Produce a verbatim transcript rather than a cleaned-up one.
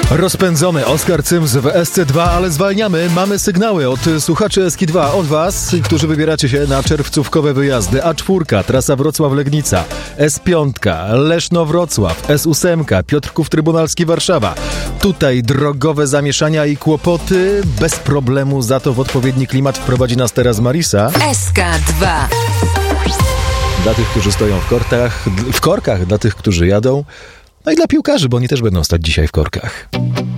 Rozpędzony Oskar Cyms w S C dwa, ale zwalniamy. Mamy sygnały od słuchaczy S K dwa, od was, którzy wybieracie się na czerwcówkowe wyjazdy. A cztery, trasa Wrocław-Legnica, S pięć, Leszno-Wrocław, S osiem, Piotrków Trybunalski, Warszawa. Tutaj drogowe zamieszania i kłopoty. Bez problemu za to w odpowiedni klimat wprowadzi nas teraz Marisa. S K dwa. Dla tych, którzy stoją w korkach, w korkach, dla tych, którzy jadą. No i dla piłkarzy, bo oni też będą stać dzisiaj w korkach.